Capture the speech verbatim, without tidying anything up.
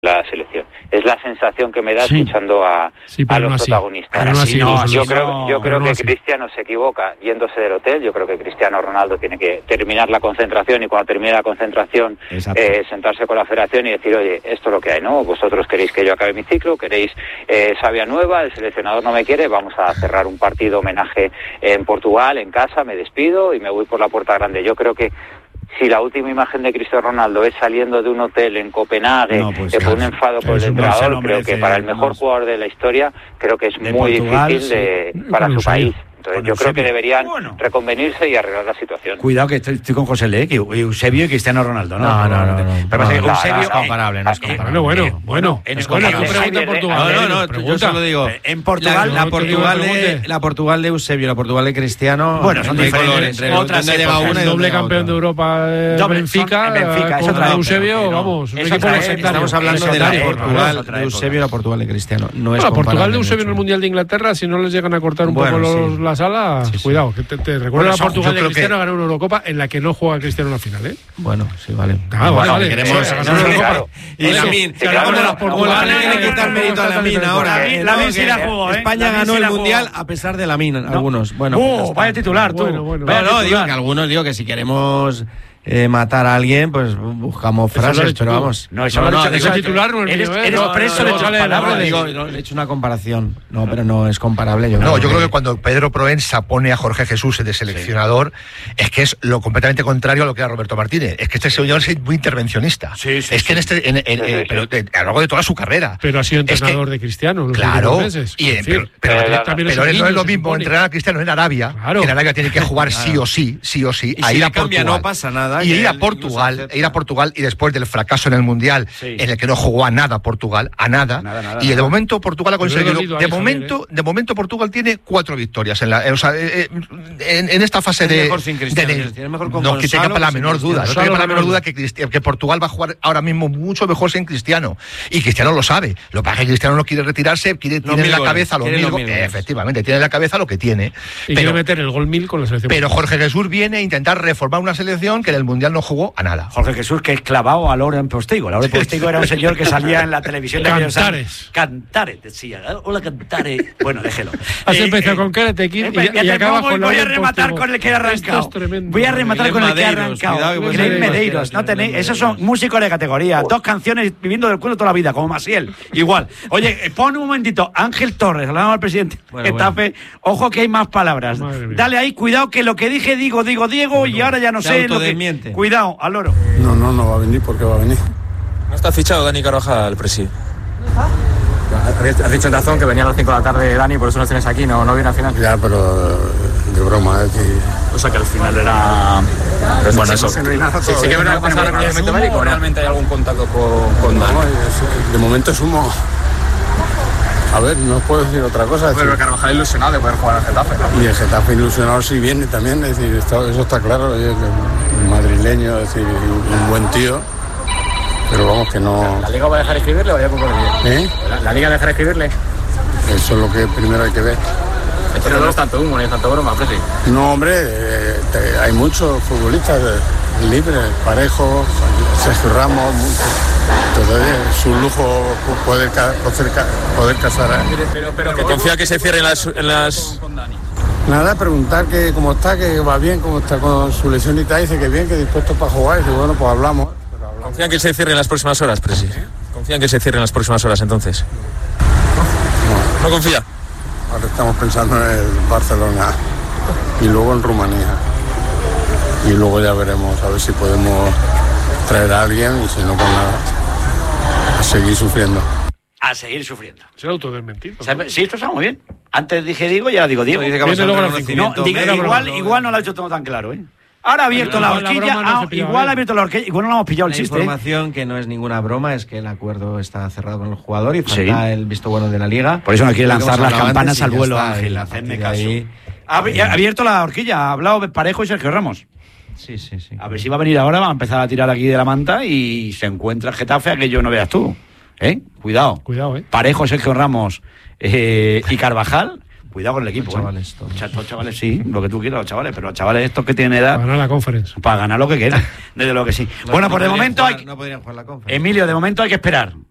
la selección. Es la sensación que me da sí. escuchando a, sí, a los no protagonistas. No así, no, yo no, creo, yo creo no que así. Cristiano se equivoca yéndose del hotel. Yo creo que Cristiano Ronaldo tiene que terminar la concentración y cuando termine la concentración eh, sentarse con la federación y decir, oye, esto es lo que hay, ¿no? Vosotros queréis que yo acabe mi ciclo, queréis eh, savia nueva, el seleccionador no me quiere, vamos a cerrar un partido homenaje en Portugal, en casa, me despido y me voy por la puerta grande. Yo creo que si la última imagen de Cristiano Ronaldo es saliendo de un hotel en Copenhague no, pues, eh, por un enfado con el entrenador, no creo que para el mejor jugador de la historia, creo que es muy Portugal, difícil de, sí. para su país. Entonces, yo creo que deberían bueno. reconvenirse y arreglar la situación. Cuidado que estoy, estoy con José Le, que Eusebio y Cristiano Ronaldo, ¿no? No, no, no. no, no. Pero no, no, Eusebio no es comparable, no es comparable. Bueno, bueno, bueno. En bueno, tú pregunta Portugal. No, no, no, yo solo digo. En Portugal, la, la, Portugal de, la Portugal de Eusebio, la Portugal de Cristiano. Bueno, son diferentes. Otras llega una y doble campeón de Europa de Benfica. Benfica, es otra Eusebio, vamos. Estamos hablando de la Portugal de Eusebio y la Portugal de Cristiano. No es la Portugal de Eusebio en el Mundial de Inglaterra, si no les llegan a cortar un poco la sala, cuidado, que te, te recuerda bueno, a Portugal de Cristiano que... ganó una Eurocopa en la que no juega Cristiano en la final, ¿eh? Bueno, sí, vale. Ah, vale, vale. Queremos sí, ganar una Eurocopa. Y Lamine, si hablamos de las Portugal, hay que quitar mérito a Lamine ahora. Lamine sí la jugó, ¿eh? España ganó el Mundial a pesar de Lamine, algunos. Bueno, uh, vaya titular, tú. Bueno, bueno. No, no, digo que algunos, digo que si queremos Eh, matar a alguien, pues buscamos frases, pero vamos. No, eso no, no, no, eso titular no es eres, mío, ¿eh? eres no, preso no, no, de tus palabras. No, digo, no, he hecho una comparación. No, pero no es comparable. Yo no, creo yo que... creo que cuando Pedro Proença pone a Jorge Jesús de seleccionador, sí. es que es lo completamente contrario a lo que era Roberto Martínez. Es que este señor es muy intervencionista. Sí, sí, es que sí. en este, en, en, en, sí, sí. pero de, a lo largo de toda su carrera. Pero ha sido entrenador es que, de Cristiano los claro, meses. Y, en pero, pero, pero, pero, pero no es lo mismo entrenar a Cristiano en Arabia, claro. que en Arabia tiene que jugar claro. sí o sí, sí o sí, y a si ir a cambia, Portugal. No pasa nada. Y ir a Portugal, ir a Portugal y después del fracaso en el Mundial, sí. en el que no jugó a nada Portugal, a nada, nada, nada y de nada. momento Portugal ha conseguido, de ahí, momento, Javier, ¿eh? de momento Portugal tiene cuatro victorias en la, o sea, eh, en, en esta fase de, mejor sin Cristiano, de, de mejor con no que tenga la menor duda, no tenga la menor duda que, que Portugal va a jugar ahora mismo mucho mejor sin Cristiano, y Cristiano lo sabe. Lo que pasa es que Cristiano no quiere retirarse, quiere tiene en la cabeza los mil, goles, efectivamente, tiene en la cabeza lo que tiene, y pero, quiere meter el gol mil con la selección. Pero Jorge Jesús viene a intentar reformar una selección que en el Mundial no jugó a nada. Jorge Jesús que es clavado a Lauren Postigo. Lauren Postigo era un señor que salía en la televisión de Cantares. Cantares, decía. Hola, Cantares. Bueno, déjelo. Has eh, empezado eh, con Karate Kid eh, y, y acabas con Voy a rematar Postigo. Con el que he arrancado. Voy a rematar con el que he arrancado. Greg Medeiros. No tenéis, esos son músicos de categoría. Dos canciones viviendo del culo toda la vida, como Maciel. Igual. Oye, pon un momentito. Ángel Torres, hablamos al presidente bueno, Getafe. Bueno. Ojo que hay más palabras. Dale ahí, cuidado que lo que dije, digo, digo, Diego, bueno, y ahora ya no sé lo que... Cuidado, al loro. No, no, no va a venir porque va a venir. ¿No está fichado Dani Carvajal, presi? Has dicho en razón que venía a las cinco de la tarde Dani, por eso no tienes aquí, no, no viene al final. Ya, pero de broma, es decir... O sea que al final era... Pero bueno, eso... Sí, sí que venía a pasar el reconocimiento médico, ¿o realmente hay algún contacto con, con Dani? No, de momento es humo. A ver, no puedo decir otra cosa. Pero Carvajal ilusionado de poder jugar al Getafe, ¿no? Y el Getafe ilusionado sí viene también, es decir, está, eso está claro, es el madrileño, es decir, un buen tío, pero vamos que no... ¿La Liga va a dejar escribirle o ya poco de ¿Eh? ¿La, ¿La Liga va a dejar escribirle? Eso es lo que primero hay que ver. Pero no es tanto humo, ni es tanto broma, Presi. No, hombre, eh, te, hay muchos futbolistas eh, libres, Parejo, Sergio Ramos, muchos. Entonces es un lujo poder, poder, poder casar a él. Pero, pero que confía que se cierren las... En las... Nada, preguntar que cómo está, que va bien, cómo está con su lesión y tal, dice que bien, que dispuesto para jugar, y dice, bueno, pues hablamos. hablamos. ¿Confían que se cierren las próximas horas, Presi? ¿Eh? ¿Confían que se cierren las próximas horas entonces? No. ¿No confía? Ahora estamos pensando en el Barcelona y luego en Rumanía. Y luego ya veremos a ver si podemos traer a alguien y si no, pues nada, a seguir sufriendo. A seguir sufriendo. Se ha autodesmentido. Sí, esto está muy bien. Antes dije Diego y ahora digo Diego. Dice que no, diga, igual, igual no lo ha hecho todo tan claro, ¿eh? Ahora ha abierto la horquilla, ah, igual ha abierto la horquilla, igual no lo hemos pillado el la chiste. La información ¿eh? Que no es ninguna broma es que el acuerdo está cerrado con el jugador y falta sí. el visto bueno de la Liga. Por eso no quiere lanzar las campanas al vuelo, Ángel, hacedme caso. Ahí... Ha abierto la horquilla, ha hablado Parejo y Sergio Ramos. Sí, sí, sí. A ver si va a venir ahora, va a empezar a tirar aquí de la manta y se encuentra el Getafe, aquello no veas tú. ¿Eh? Cuidado. Cuidado, ¿eh? Parejo, Sergio Ramos eh, y Carvajal. Cuidado con el equipo. Los chavales, todos. Ch- los chavales, sí, lo que tú quieras, los chavales, pero los chavales estos que tienen edad. Para ganar la conference. Para ganar lo que quieran, desde lo que sí. No, bueno, no pues de momento jugar, hay. No podrían jugar la conference. Emilio, de momento hay que esperar.